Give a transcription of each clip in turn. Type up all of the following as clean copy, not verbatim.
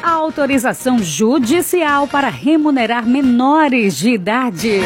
autorização judicial para remunerar menores de idade.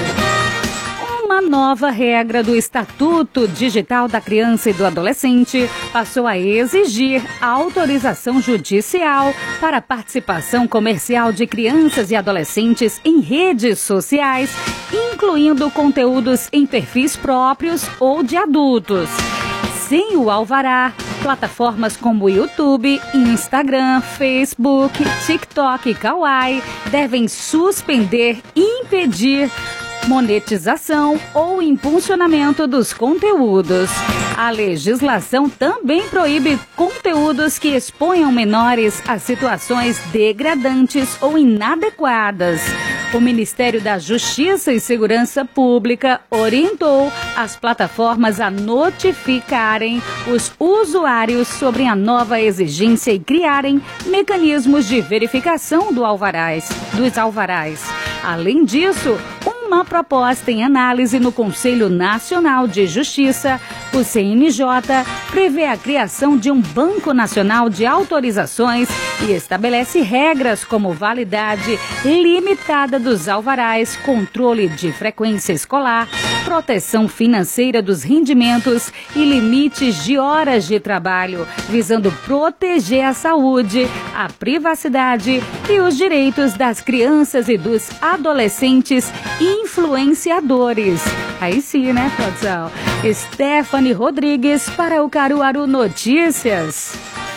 Uma nova regra do Estatuto Digital da Criança e do Adolescente passou a exigir autorização judicial para a participação comercial de crianças e adolescentes em redes sociais, incluindo conteúdos em perfis próprios ou de adultos. Sem o alvará, plataformas como YouTube, Instagram, Facebook, TikTok e Kawaii devem suspender e impedir monetização ou impulsionamento dos conteúdos. A legislação também proíbe conteúdos que exponham menores a situações degradantes ou inadequadas. O Ministério da Justiça e Segurança Pública orientou as plataformas a notificarem os usuários sobre a nova exigência e criarem mecanismos de verificação dos alvarás. Além disso, uma proposta em análise no Conselho Nacional de Justiça, o CNJ, prevê a criação de um Banco Nacional de Autorizações e estabelece regras como validade limitada dos alvarás, controle de frequência escolar, proteção financeira dos rendimentos e limites de horas de trabalho, visando proteger a saúde, a privacidade e os direitos das crianças e dos adolescentes influenciadores. Aí sim, né, produção? Stephanie Rodrigues para o Caruaru Notícias.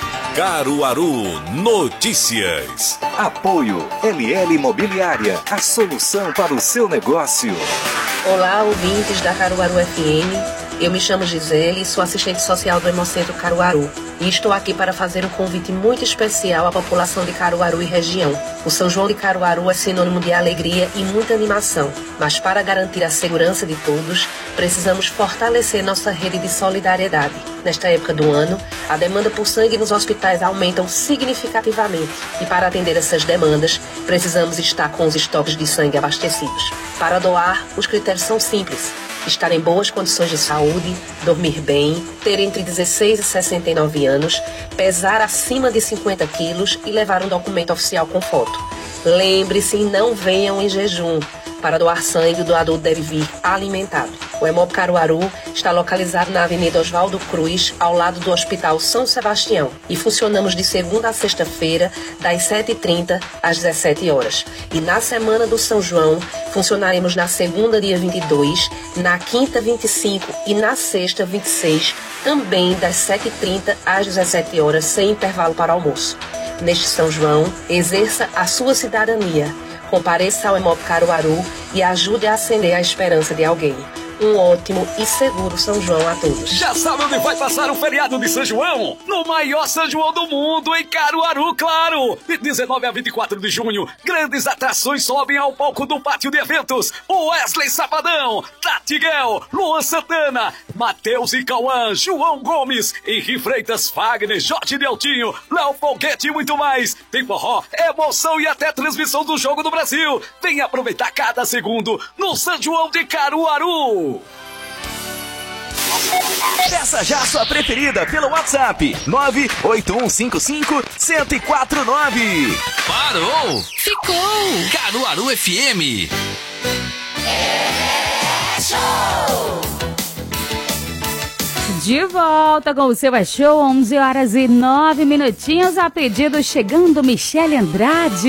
Caruaru Notícias. Apoio LL Imobiliária, a solução para o seu negócio. Olá, ouvintes da Caruaru FM. Eu me chamo Gisele e sou assistente social do Hemocentro Caruaru. E estou aqui para fazer um convite muito especial à população de Caruaru e região. O São João de Caruaru é sinônimo de alegria e muita animação. Mas para garantir a segurança de todos, precisamos fortalecer nossa rede de solidariedade. Nesta época do ano, a demanda por sangue nos hospitais aumenta significativamente. E para atender essas demandas, precisamos estar com os estoques de sangue abastecidos. Para doar, os critérios são simples: estar em boas condições de saúde, dormir bem, ter entre 16 e 69 anos, pesar acima de 50 quilos e levar um documento oficial com foto. Lembre-se, não venham em jejum. Para doar sangue, o doador deve vir alimentado. O Hemop Caruaru está localizado na Avenida Oswaldo Cruz, ao lado do Hospital São Sebastião. E funcionamos de segunda a sexta-feira, das 7h30 às 17 horas. E na semana do São João, funcionaremos na segunda, dia 22, na quinta, 25 e na sexta, 26, também das 7h30 às 17 horas, sem intervalo para almoço. Neste São João, exerça a sua cidadania. Compareça ao Hemop Caruaru e ajude a acender a esperança de alguém. Um ótimo e seguro São João a todos. Já sabe onde vai passar o feriado de São João? No maior São João do mundo, em Caruaru, claro! De 19 a 24 de junho, grandes atrações sobem ao palco do pátio de eventos. Wesley Safadão, Tatiguel, Luan Santana, Matheus e Cauã, João Gomes, Henri Freitas, Fagner, Jorge Deltinho, Léo Foguete e muito mais. Tem forró, emoção e até transmissão do Jogo do Brasil. Vem aproveitar cada segundo no São João de Caruaru. Peça já a sua preferida pelo WhatsApp 98155-1049. Parou! Ficou! Caruaru FM. É show! De volta com o seu show, 11h09, a pedido chegando Michele Andrade.